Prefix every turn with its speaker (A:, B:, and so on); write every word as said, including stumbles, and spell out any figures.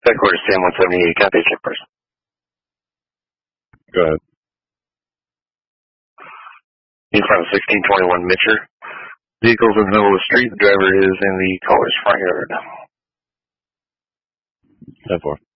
A: Headquarters ten one seventy-eight, copy check person.
B: Go ahead.
A: In front of sixteen twenty-one Mitcher. Vehicle's in the middle of the street. The driver is in the caller's front yard.
B: ten four.